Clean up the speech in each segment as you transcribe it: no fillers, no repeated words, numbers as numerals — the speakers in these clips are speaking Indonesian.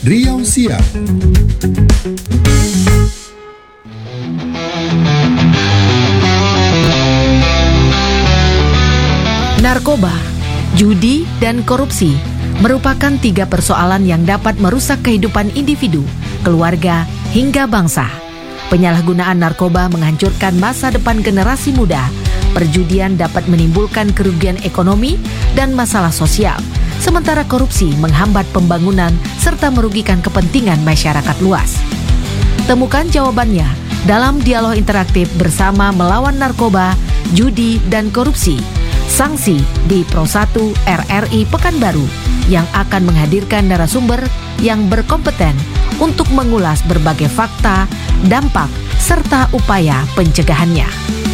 Riau Siang. Narkoba, judi, dan korupsi merupakan 3 persoalan yang dapat merusak kehidupan individu, keluarga, hingga bangsa. Penyalahgunaan narkoba menghancurkan masa depan generasi muda. Perjudian dapat menimbulkan kerugian ekonomi dan masalah sosial. Sementara korupsi menghambat pembangunan serta merugikan kepentingan masyarakat luas. Temukan jawabannya dalam dialog interaktif bersama Melawan Narkoba, Judi, dan Korupsi. Sanksi di Pro 1 RRI Pekanbaru yang akan menghadirkan narasumber yang berkompeten untuk mengulas berbagai fakta, dampak, serta upaya pencegahannya.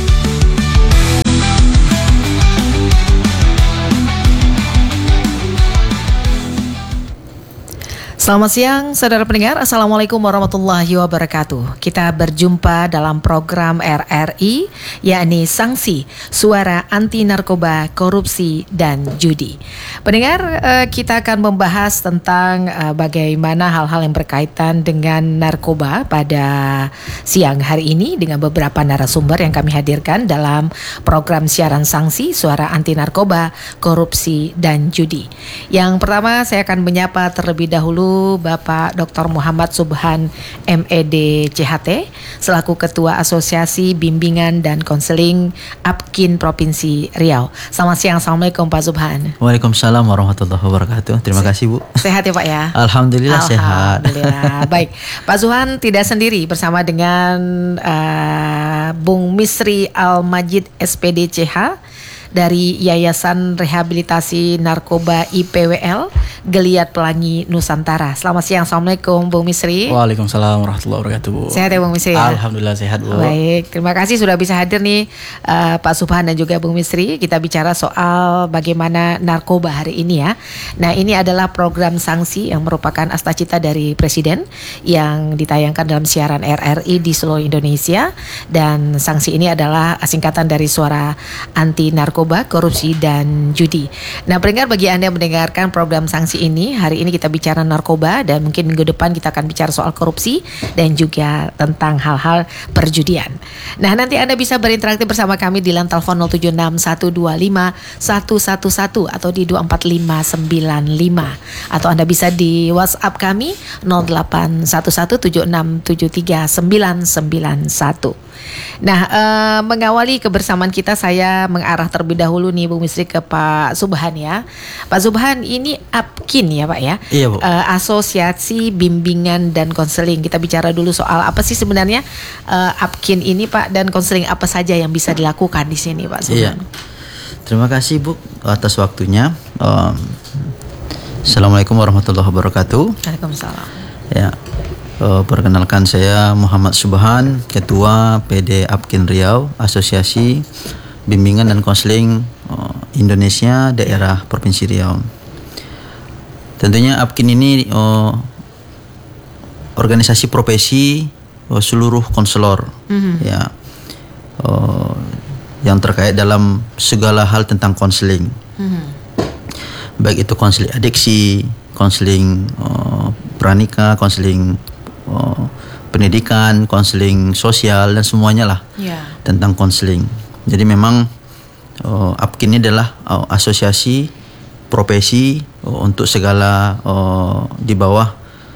Selamat siang, saudara pendengar. Assalamualaikum warahmatullahi wabarakatuh. Kita berjumpa dalam program RRI, yakni Sanksi, Suara Anti Narkoba, Korupsi, dan Judi. Pendengar, kita akan membahas tentang bagaimana hal-hal yang berkaitan dengan narkoba pada siang hari ini dengan beberapa narasumber yang kami hadirkan dalam program siaran Sanksi, Suara Anti Narkoba, Korupsi, dan Judi. Yang pertama, saya akan menyapa terlebih dahulu Bapak Dr. Muhammad Subhan MED CHT selaku Ketua Asosiasi Bimbingan dan Konseling APKIN Provinsi Riau. Selamat siang, Assalamualaikum Pak Subhan. Waalaikumsalam warahmatullahi wabarakatuh. Terima kasih Bu. Sehat ya Pak ya? Alhamdulillah sehat. Alhamdulillah. Baik, Pak Subhan tidak sendiri, bersama dengan Bung Misri Al-Majid SPD CH dari Yayasan Rehabilitasi Narkoba IPWL Geliat Pelangi Nusantara. Selamat siang, Assalamualaikum Bung Misri. Waalaikumsalam warahmatullahi wabarakatuh Bu. Sehat ya Bung Misri ya? Alhamdulillah sehat Bu. Baik, terima kasih sudah bisa hadir nih Pak Subhan dan juga Bung Misri. Kita bicara soal bagaimana narkoba hari ini ya. Nah, ini adalah program sanksi yang merupakan astacita dari Presiden yang ditayangkan dalam siaran RRI di seluruh Indonesia. Dan sanksi ini adalah singkatan dari Suara Anti Narkoba, Korupsi, dan Judi. Nah, pendengar, bagi Anda yang mendengarkan program sanksi ini, hari ini kita bicara narkoba dan mungkin minggu depan kita akan bicara soal korupsi dan juga tentang hal-hal perjudian. Nah, nanti Anda bisa berinteraksi bersama kami di line telepon 076125111 atau di 24595, atau Anda bisa di WhatsApp kami 081176739991. Nah, mengawali kebersamaan kita, saya mengarah terlebih dahulu nih Bung Misri ke Pak Subhan ya. Pak Subhan, ini APKIN ya Pak ya? Iya Bu. Asosiasi Bimbingan dan Konseling. Kita bicara dulu soal apa sih sebenarnya APKIN ini Pak, dan konseling apa saja yang bisa dilakukan di sini Pak Subhan. Iya. Terima kasih Bu atas waktunya. Assalamualaikum warahmatullahi wabarakatuh. Waalaikumsalam. Ya. Perkenalkan, saya Muhammad Subhan, Ketua PD APKIN Riau, Asosiasi Bimbingan dan Konseling Indonesia Daerah Provinsi Riau. Tentunya APKIN ini organisasi profesi seluruh konselor, ya, yang terkait dalam segala hal tentang konseling, baik itu konseling adiksi, konseling pranikah, konseling pendidikan, konseling sosial, dan semuanya lah tentang konseling. Jadi memang APKIN ini adalah asosiasi profesi untuk segala di bawah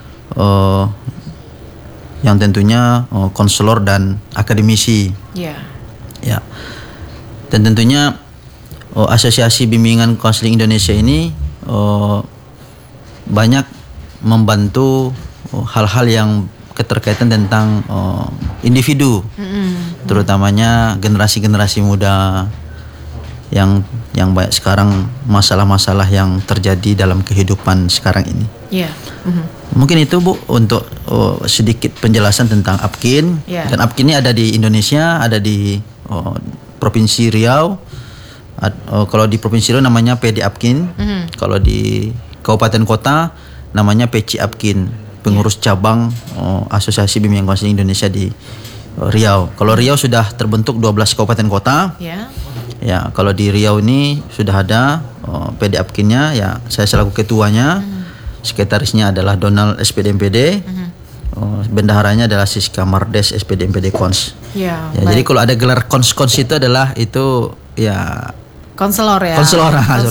yang tentunya konselor dan akademisi. Ya. Dan tentunya Asosiasi Bimbingan Konseling Indonesia ini banyak membantu hal-hal yang keterkaitan tentang individu, terutamanya generasi-generasi muda yang banyak sekarang masalah-masalah yang terjadi dalam kehidupan sekarang ini. Mungkin itu Bu untuk sedikit penjelasan tentang APKIN. Dan APKIN ini ada di Indonesia, ada di Provinsi Riau. Kalau di Provinsi Riau namanya PD APKIN. Kalau di Kabupaten Kota namanya PC APKIN, pengurus cabang Asosiasi Bimbingan Konseling Indonesia di Riau. Kalau Riau sudah terbentuk 12 kabupaten kota. Ya, kalau di Riau ini sudah ada PD APKIN-nya, ya saya selaku ketuanya. Sekretarisnya adalah Donald SPD MPD. Bendaharanya adalah Siska Mardes SPD MPD Kons. Ya, jadi kalau ada gelar kons itu adalah itu ya konselor ya. Konselor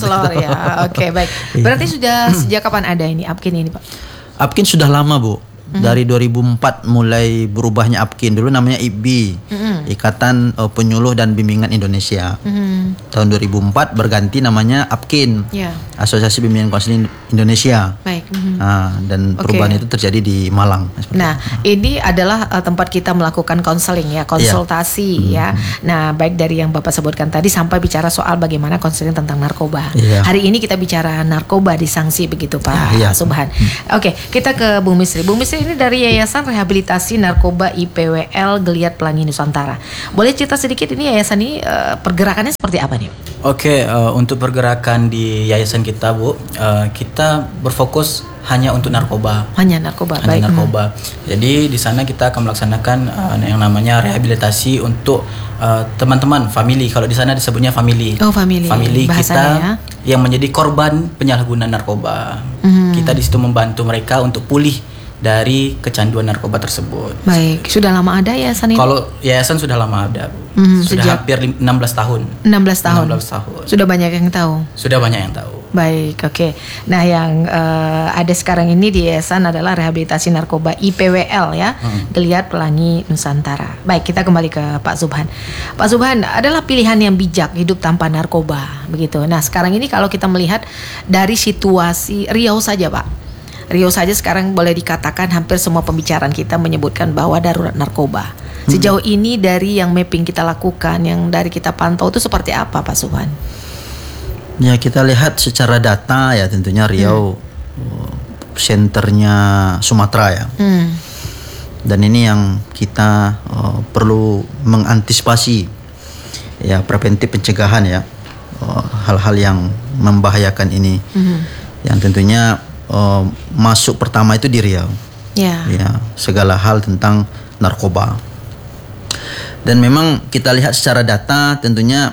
ya. Oke, baik. Berarti sudah sejak kapan ada ini Apkin ini, Pak? Apkin sudah lama, Bu. Dari 2004 mulai berubahnya Apkin. Dulu namanya IBI, Ikatan Penyuluh dan Bimbingan Indonesia. Tahun 2004 berganti namanya Apkin, Asosiasi Bimbingan Konseling Indonesia. Baik. Dan perubahan itu terjadi di Malang. Nah, ini adalah tempat kita melakukan konseling ya, konsultasi ya. Nah, baik dari yang Bapak sebutkan tadi sampai bicara soal bagaimana konseling tentang narkoba. Hari ini kita bicara narkoba di sanksi begitu, Pak Subhan. Oke, kita ke Bung Misri. Bung Misri ini dari Yayasan Rehabilitasi Narkoba IPWL Geliat Pelangi Nusantara. Boleh cerita sedikit ini yayasan ini pergerakannya seperti apa nih? Oke, untuk pergerakan di yayasan kita, Bu, kita berfokus hanya untuk narkoba. Hanya narkoba. Hanya narkoba. Jadi di sana kita akan melaksanakan yang namanya rehabilitasi untuk teman-teman family. Kalau di sana disebutnya family. Oh, family. Family kita yang menjadi korban penyalahgunaan narkoba. Kita di situ membantu mereka untuk pulih dari kecanduan narkoba tersebut. Baik, sudah lama ada yayasan ini? Kalau yayasan sudah lama ada, Bu. Sudah hampir 16 tahun. 16 tahun. Sudah banyak yang tahu. Sudah banyak yang tahu. Baik, oke. Nah, yang ada sekarang ini di yayasan adalah rehabilitasi narkoba IPWL ya, Geliat Pelangi Nusantara. Baik, kita kembali ke Pak Subhan. Pak Subhan, adalah pilihan yang bijak hidup tanpa narkoba, begitu. Nah, sekarang ini kalau kita melihat dari situasi Riau saja, Pak. Riau saja sekarang boleh dikatakan hampir semua pembicaraan kita menyebutkan bahwa darurat narkoba. Sejauh ini dari yang mapping kita lakukan, yang dari kita pantau itu seperti apa, Pak Subhan? Ya, kita lihat secara data ya, tentunya Riau senternya Sumatera ya. Dan ini yang kita perlu mengantisipasi ya, preventif pencegahan ya, hal-hal yang membahayakan ini. Yang tentunya masuk pertama itu di Riau. Ya, segala hal tentang narkoba. Dan memang kita lihat secara data, tentunya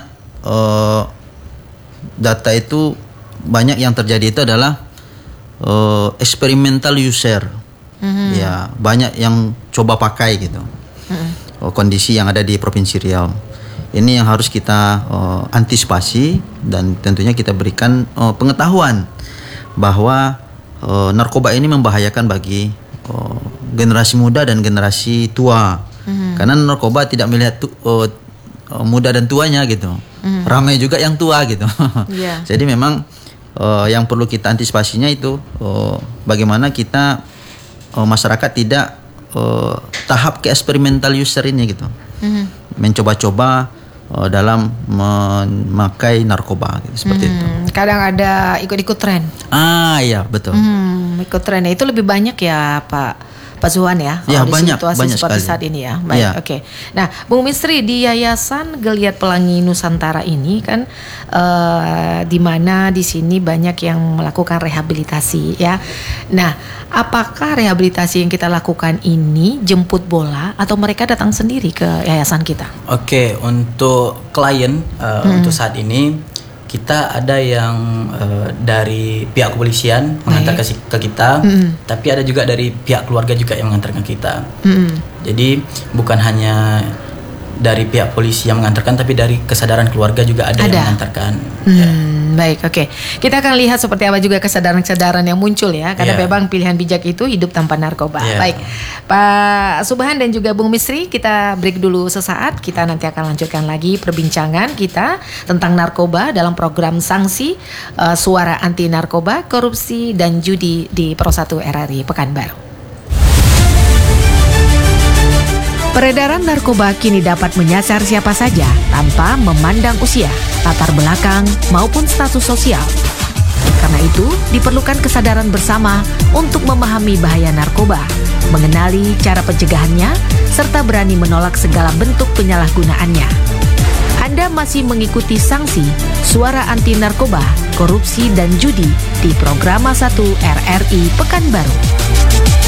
data itu banyak yang terjadi itu adalah experimental user. Ya, banyak yang coba pakai gitu. Kondisi yang ada di Provinsi Riau. Ini yang harus kita antisipasi dan tentunya kita berikan pengetahuan bahwa narkoba ini membahayakan bagi generasi muda dan generasi tua. Karena narkoba tidak melihat muda dan tuanya gitu. Ramai juga yang tua gitu. Jadi memang yang perlu kita antisipasinya itu bagaimana kita masyarakat tidak tahap ke experimental user ini gitu. Mencoba-coba dalam memakai narkoba gitu, seperti itu. Kadang ada ikut-ikut tren. Iya, betul. Ikut trennya itu lebih banyak ya, Pak Subhan ya. Ya, di banyak seperti sekali saat ini ya. Baik, oke. Nah, Bung Misri, di Yayasan Geliat Pelangi Nusantara ini kan di mana di sini banyak yang melakukan rehabilitasi ya. Nah, apakah rehabilitasi yang kita lakukan ini jemput bola atau mereka datang sendiri ke yayasan kita? Oke, untuk klien untuk saat ini kita ada yang dari pihak kepolisian mengantar ke kita, tapi ada juga dari pihak keluarga juga yang mengantarkan kita. Jadi bukan hanya dari pihak polisi yang mengantarkan, tapi dari kesadaran keluarga juga ada. Yang mengantarkan. Baik, oke. Kita akan lihat seperti apa juga kesadaran-kesadaran yang muncul ya. Karena memang pilihan bijak itu hidup tanpa narkoba. Baik, Pak Subhan dan juga Bung Misri, kita break dulu sesaat. Kita nanti akan lanjutkan lagi perbincangan kita tentang narkoba dalam program sanksi Suara Anti Narkoba, Korupsi dan Judi di Pro 1 RRI Pekanbaru. Peredaran narkoba kini dapat menyasar siapa saja tanpa memandang usia, latar belakang, maupun status sosial. Karena itu, diperlukan kesadaran bersama untuk memahami bahaya narkoba, mengenali cara pencegahannya, serta berani menolak segala bentuk penyalahgunaannya. Anda masih mengikuti sanksi Suara Anti Narkoba, Korupsi dan Judi di Programa 1 RRI Pekanbaru.